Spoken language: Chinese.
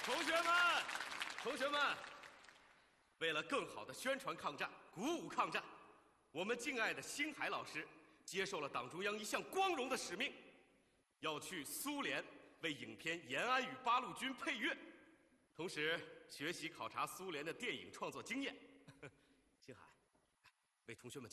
同学们，为了更好的宣传抗战、鼓舞抗战，我们敬爱的星海老师接受了党中央一项光荣的使命，要去苏联为影片《延安与八路军》配乐，同时学习考察苏联的电影创作经验。星海，为同学们。